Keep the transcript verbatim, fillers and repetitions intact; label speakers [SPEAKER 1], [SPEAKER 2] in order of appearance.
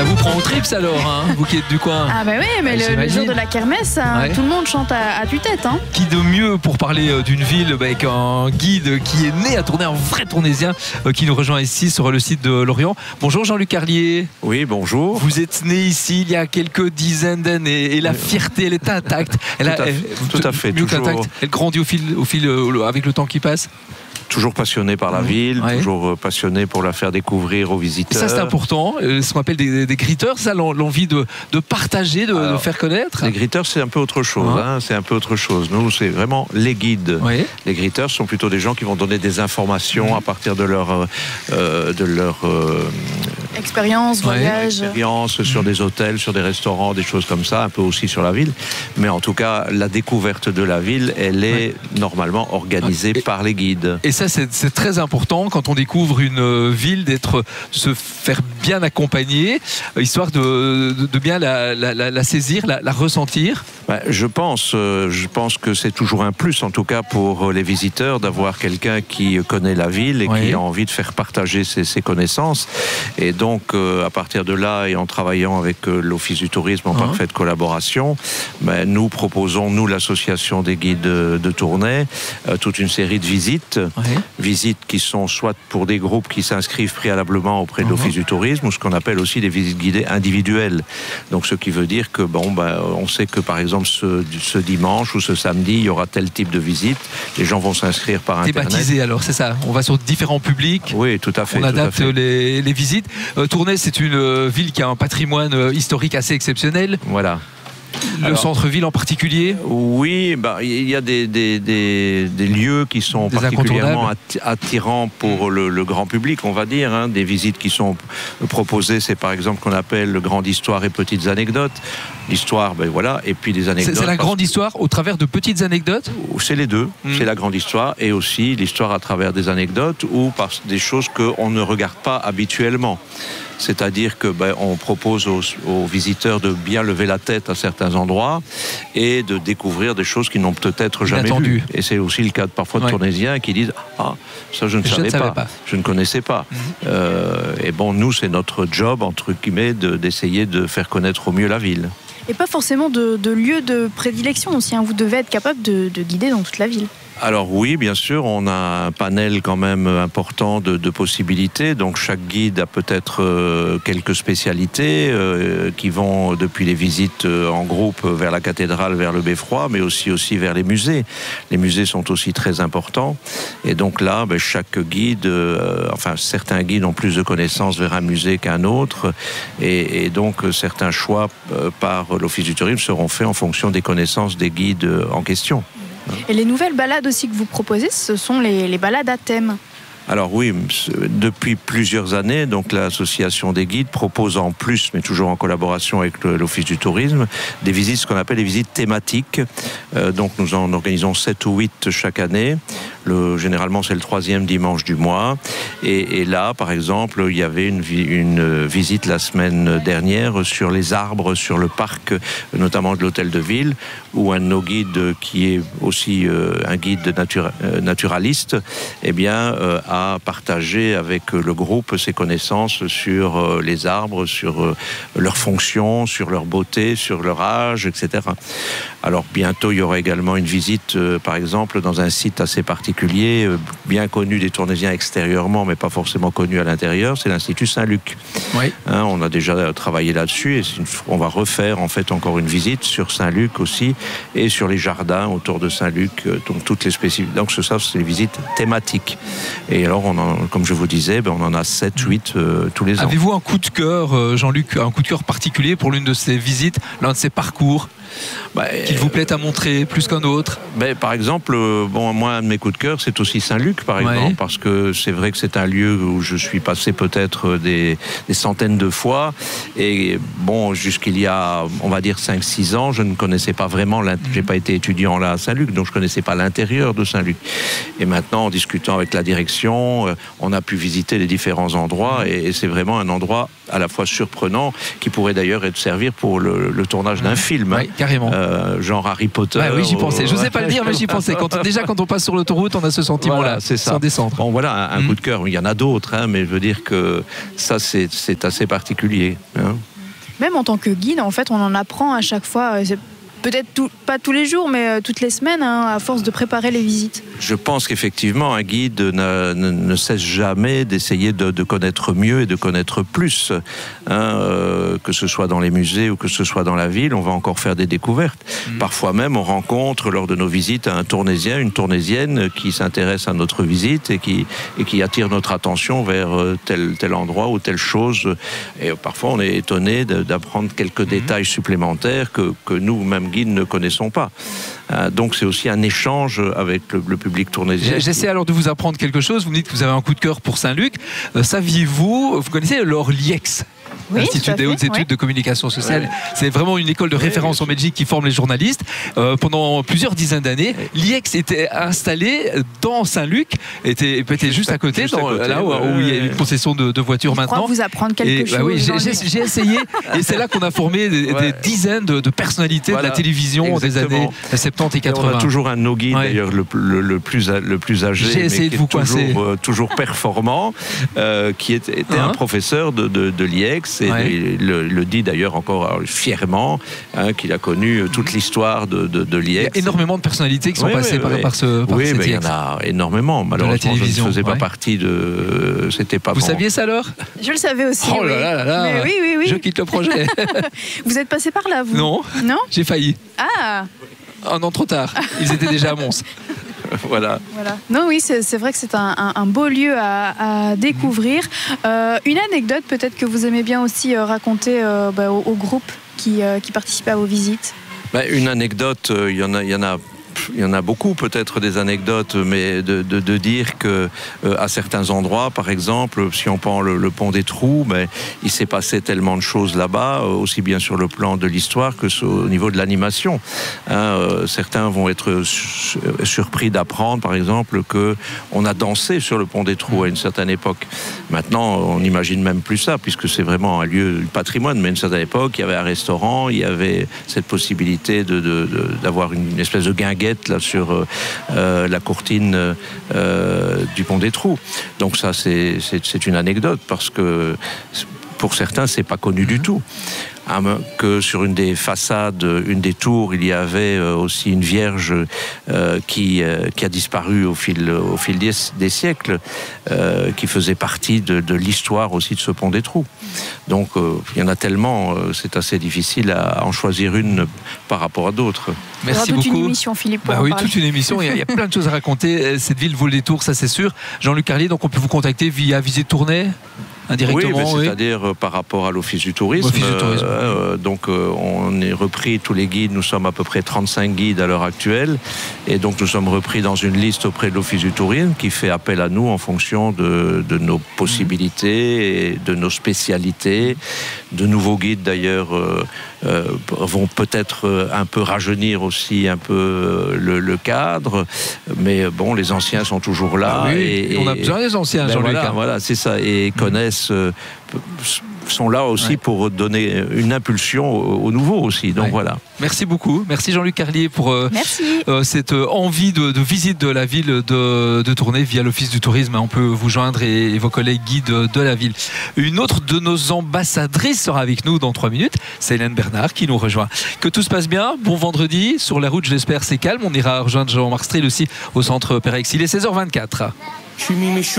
[SPEAKER 1] Ça vous prend aux tripes alors, hein, vous qui êtes du coin.
[SPEAKER 2] Ah bah oui, mais
[SPEAKER 1] ouais,
[SPEAKER 2] le, le jour de la kermesse, hein,
[SPEAKER 1] ouais.
[SPEAKER 2] tout le monde chante à, à tue-tête. Hein.
[SPEAKER 1] Qui de mieux pour parler euh, d'une ville bah, avec un guide qui est né à Tournai, un vrai Tournaisien euh, qui nous rejoint ici sur le site de Lorient. Bonjour Jean-Luc Carlier.
[SPEAKER 3] Oui, bonjour.
[SPEAKER 1] Vous êtes né ici il y a quelques dizaines d'années et la fierté, elle est intacte. Elle
[SPEAKER 3] tout,
[SPEAKER 1] a,
[SPEAKER 3] à
[SPEAKER 1] elle,
[SPEAKER 3] tout à fait.
[SPEAKER 1] Mieux
[SPEAKER 3] toujours...
[SPEAKER 1] qu'intacte. Elle grandit au fil, au fil euh, avec le temps qui passe.
[SPEAKER 3] Toujours passionné par la mmh. ville, ouais. toujours passionné pour la faire découvrir aux visiteurs.
[SPEAKER 1] Et ça c'est important, euh, ce qu'on appelle des, des gritteurs, ça l'envie de, de partager, de, Alors, de faire connaître.
[SPEAKER 3] Les gritteurs c'est un peu autre chose, ouais. hein, c'est un peu autre chose. Nous c'est vraiment les guides. Ouais. Les gritteurs sont plutôt des gens qui vont donner des informations mmh. à partir de leur, euh, de leur euh,
[SPEAKER 2] expérience, voyage,
[SPEAKER 3] ouais, expérience mmh. sur des hôtels, sur des restaurants, des choses comme ça, un peu aussi sur la ville. Mais en tout cas, la découverte de la ville, elle est ouais. normalement organisée ouais. par les guides.
[SPEAKER 1] Et ça, c'est, c'est très important quand on découvre une ville, d'être, de se faire bien accompagner, histoire de, de, de bien la, la, la saisir, la, la ressentir.
[SPEAKER 3] Ben, je pense, euh, je pense que c'est toujours un plus, en tout cas pour les visiteurs, d'avoir quelqu'un qui connaît la ville et oui. qui a envie de faire partager ses, ses connaissances. Et donc, euh, à partir de là, et en travaillant avec euh, l'Office du tourisme en uh-huh. parfaite collaboration, ben, nous proposons, nous, l'association des guides de, de Tournai, euh, toute une série de visites. Oui. Visites qui sont soit pour des groupes qui s'inscrivent préalablement auprès de uh-huh. l'Office du tourisme, ou ce qu'on appelle aussi des visites guidées individuelles. Donc, ce qui veut dire que, bon, ben, on sait que, par exemple, ce, ce dimanche ou ce samedi, il y aura tel type de visite. Les gens vont s'inscrire par Internet.
[SPEAKER 1] Thématisé, alors, c'est ça. On va sur différents publics.
[SPEAKER 3] Oui, tout à fait.
[SPEAKER 1] On adapte les, les visites. Euh, Tournai, c'est une euh, ville qui a un patrimoine euh, historique assez exceptionnel.
[SPEAKER 3] Voilà.
[SPEAKER 1] Le Alors, centre-ville en particulier ?
[SPEAKER 3] Oui, bah, il y a des, des, des, des lieux qui sont des particulièrement attirants pour le, le grand public, on va dire. Hein. Des visites qui sont proposées, c'est par exemple qu'on appelle grande histoire et petites anecdotes. L'histoire, ben voilà, et puis des anecdotes.
[SPEAKER 1] C'est, c'est la grande que... histoire au travers de petites anecdotes ?
[SPEAKER 3] C'est les deux. Mmh. C'est la grande histoire et aussi l'histoire à travers des anecdotes ou par des choses qu'on ne regarde pas habituellement. C'est-à-dire que ben, on propose aux, aux visiteurs de bien lever la tête à certains endroits et de découvrir des choses qu'ils n'ont peut-être jamais
[SPEAKER 1] Inattendu.
[SPEAKER 3] vues. Et c'est aussi le cas de, parfois de ouais. Tournaisiens qui disent « Ah, ça je ne, je savais, ne pas. savais pas, je ne connaissais pas. Mmh. » euh, Et bon, nous, c'est notre job, entre guillemets, de, d'essayer de faire connaître au mieux la ville.
[SPEAKER 2] Et pas forcément de, de lieu de prédilection aussi, hein. Vous devez être capable de, de guider dans toute la ville.
[SPEAKER 3] Alors oui, bien sûr, on a un panel quand même important de, de possibilités. Donc chaque guide a peut-être euh, quelques spécialités euh, qui vont depuis les visites euh, en groupe vers la cathédrale, vers le Beffroi, mais aussi, aussi vers les musées. Les musées sont aussi très importants. Et donc là, ben, chaque guide, euh, enfin certains guides ont plus de connaissances vers un musée qu'un autre. Et, et donc certains choix euh, par l'Office du tourisme seront faits en fonction des connaissances des guides en question.
[SPEAKER 2] Et les nouvelles balades aussi que vous proposez, ce sont les, les balades à thème.
[SPEAKER 3] Alors oui, depuis plusieurs années, donc l'association des guides propose en plus, mais toujours en collaboration avec le, l'Office du tourisme, des visites, ce qu'on appelle des visites thématiques. Euh, donc nous en organisons sept ou huit chaque année. Le, généralement, c'est le troisième dimanche du mois. Et, et là, par exemple, il y avait une, une visite la semaine dernière sur les arbres, sur le parc, notamment de l'hôtel de ville, où un de nos guides, qui est aussi euh, un guide natura, euh, naturaliste, eh bien, euh, a partagé avec le groupe ses connaissances sur euh, les arbres, sur euh, leurs fonctions, sur leur beauté, sur leur âge, et cetera. Alors, bientôt, il y aura également une visite, euh, par exemple, dans un site assez particulier, bien connu des Tournaisiens extérieurement, mais pas forcément connu à l'intérieur, c'est l'Institut Saint-Luc. Oui. Hein, on a déjà travaillé là-dessus et une, on va refaire en fait encore une visite sur Saint-Luc aussi et sur les jardins autour de Saint-Luc, donc toutes les spécificités. Donc ce ça, c'est des visites thématiques. Et alors, on en, comme je vous disais, ben, on en a sept, huit euh, tous les ans.
[SPEAKER 1] Avez-vous un coup de cœur, Jean-Luc, un coup de cœur particulier pour l'une de ces visites, l'un de ces parcours bah, qu'il vous plaît à montrer plus qu'un autre?
[SPEAKER 3] Ben, par exemple, euh, bon, moi, un de mes coups de cœur, c'est aussi Saint-Luc, par exemple, ouais. parce que c'est vrai que c'est un lieu où je suis passé peut-être des, des centaines de fois. Et bon, jusqu'il y a, on va dire, cinq six ans, je ne connaissais pas vraiment, mmh. j'ai pas été étudiant là à Saint-Luc, donc je connaissais pas l'intérieur de Saint-Luc. Et maintenant, en discutant avec la direction, euh, on a pu visiter les différents endroits, mmh. et, et c'est vraiment un endroit à la fois surprenant, qui pourrait d'ailleurs être servir pour le, le tournage d'un mmh. film.
[SPEAKER 1] Oui, carrément.
[SPEAKER 3] Euh, genre Harry Potter.
[SPEAKER 1] Ah oui, j'y pensais. Je n'osais pas le dire, mais j'y pensais. Quand, déjà, quand on passe sur l'autoroute, on a ce sentiment-là, voilà, c'est ça. Sans descendre.
[SPEAKER 3] Bon, voilà, un, un mmh. coup de cœur. Il y en a d'autres, hein, mais je veux dire que ça, c'est, c'est assez particulier. Hein.
[SPEAKER 2] Même en tant que guide, en fait, on en apprend à chaque fois. C'est peut-être tout, pas tous les jours, mais euh, toutes les semaines, hein, à force de préparer les visites.
[SPEAKER 3] Je pense qu'effectivement, un guide ne, ne, ne cesse jamais d'essayer de, de connaître mieux et de connaître plus. Hein, euh, que ce soit dans les musées ou que ce soit dans la ville, on va encore faire des découvertes. Mmh. Parfois même, on rencontre lors de nos visites un Tournaisien, une Tournaisienne qui s'intéresse à notre visite et qui, et qui attire notre attention vers tel, tel endroit ou telle chose. Et parfois, on est étonné d'apprendre quelques mmh. détails supplémentaires que, que nous, même guides, ne connaissons pas. Euh, donc c'est aussi un échange avec le, le public tournaisien.
[SPEAKER 1] J'essaie alors de vous apprendre quelque chose. Vous me dites que vous avez un coup de cœur pour Saint-Luc. Euh, saviez-vous, vous connaissez Laure Lieix?
[SPEAKER 2] Oui,
[SPEAKER 1] L'Institut des hautes études oui. de communication sociale. Ouais. C'est vraiment une école de référence oui, en Belgique qui forme les journalistes. Euh, pendant plusieurs dizaines d'années, Lieix était installé dans Saint-Luc, était, était juste à côté, juste dans, à côté là où, ouais. où il y a une concession de, de voitures
[SPEAKER 2] Je
[SPEAKER 1] maintenant.
[SPEAKER 2] Je crois vous apprendre quelque
[SPEAKER 1] et,
[SPEAKER 2] chose.
[SPEAKER 1] Bah oui, j'ai essayé, et c'est là qu'on a formé des, ouais. des dizaines de, de personnalités voilà. de la télévision Exactement. des années soixante-dix et quatre-vingts.
[SPEAKER 3] Et on a toujours un de nos guides, ouais. d'ailleurs, le, le, le, plus, le plus âgé,
[SPEAKER 1] j'ai essayé
[SPEAKER 3] mais
[SPEAKER 1] de vous
[SPEAKER 3] qui est toujours, euh, toujours performant, euh, qui était, était hein? un professeur de, de, de Lieix, et ouais. le, le dit d'ailleurs encore fièrement, hein, qu'il a connu toute l'histoire de, de, de Lieix.
[SPEAKER 1] Il y a énormément de personnalités qui sont oui, passées oui, par,
[SPEAKER 3] oui.
[SPEAKER 1] par ce par
[SPEAKER 3] Oui, mais il y en a énormément. Malheureusement, je ne faisais pas ouais. partie de... C'était pas
[SPEAKER 1] Vous
[SPEAKER 3] bon.
[SPEAKER 1] saviez ça alors?
[SPEAKER 2] Je le savais aussi.
[SPEAKER 1] Oh là là là là.
[SPEAKER 2] Mais oui, oui, oui.
[SPEAKER 1] Je quitte le projet.
[SPEAKER 2] Vous êtes passé par là, vous?
[SPEAKER 1] Non.
[SPEAKER 2] Non.
[SPEAKER 1] J'ai failli.
[SPEAKER 2] Ah.
[SPEAKER 1] Oh non, trop tard. Ils étaient déjà à Mons.
[SPEAKER 3] Voilà.
[SPEAKER 2] voilà. Non, oui, c'est vrai que c'est un, un, un beau lieu à, à découvrir. Euh, une anecdote peut-être que vous aimez bien aussi euh, raconter euh, bah, au, au groupe qui, euh, qui participait à vos visites.
[SPEAKER 3] Bah, une anecdote, il euh, y en a, il y en a. Il y en a beaucoup, peut-être des anecdotes, mais de, de, de dire que euh, à certains endroits, par exemple, si on prend le, le pont des Trous, mais il s'est passé tellement de choses là-bas, aussi bien sur le plan de l'histoire que au niveau de l'animation. Hein, euh, certains vont être su surpris d'apprendre, par exemple, que on a dansé sur le pont des Trous à une certaine époque. Maintenant, on n'imagine même plus ça, puisque c'est vraiment un lieu du patrimoine. Mais à une certaine époque, il y avait un restaurant, il y avait cette possibilité de, de, de, d'avoir une espèce de guinguette là sur euh, la courtine euh, du pont des Trous. Donc ça, c'est une anecdote parce que pour certains, c'est pas connu du tout. Que sur une des façades, une des tours, il y avait aussi une vierge euh, qui, euh, qui a disparu au fil, au fil des, des siècles, euh, qui faisait partie de, de l'histoire aussi de ce pont des Trous. Donc euh, il y en a tellement, euh, c'est assez difficile à en choisir une par rapport à d'autres.
[SPEAKER 1] Merci
[SPEAKER 2] toute
[SPEAKER 1] beaucoup.
[SPEAKER 2] Toute une émission, Philippe.
[SPEAKER 1] Bah oui, toute une émission. Il y, a, il y a plein de choses à raconter. Cette ville vaut le détour, ça c'est sûr. Jean-Luc Carlier, donc on peut vous contacter via Visite Tournée indirectement.
[SPEAKER 3] Oui, c'est-à-dire oui. par rapport à l'Office du tourisme.
[SPEAKER 1] Office du tourisme.
[SPEAKER 3] Euh, donc euh, on est repris tous les guides. Nous sommes à peu près trente-cinq guides à l'heure actuelle, et donc nous sommes repris dans une liste auprès de l'Office du tourisme qui fait appel à nous en fonction de, de nos possibilités et de nos spécialités. De nouveaux guides d'ailleurs euh, euh, vont peut-être un peu rajeunir aussi un peu le, le cadre, mais bon, les anciens sont toujours là.
[SPEAKER 1] Ah oui,
[SPEAKER 3] et,
[SPEAKER 1] et on a besoin des anciens,
[SPEAKER 3] ben
[SPEAKER 1] Jean-Luc.
[SPEAKER 3] Voilà, voilà c'est ça, et connaissent Euh, sont là aussi ouais. pour donner une impulsion au, au nouveau aussi. Donc ouais. voilà.
[SPEAKER 1] Merci beaucoup. Merci Jean-Luc Carlier pour euh, euh, cette euh, envie de, de visite de la ville de, de Tournai via l'Office du tourisme. On peut vous joindre et, et vos collègues guides de, de la ville. Une autre de nos ambassadrices sera avec nous dans trois minutes. C'est Hélène Bernard qui nous rejoint. Que tout se passe bien. Bon vendredi. Sur la route, je l'espère, c'est calme. On ira rejoindre Jean-Marc Stril aussi au centre Pérex. Il est seize heures vingt-quatre.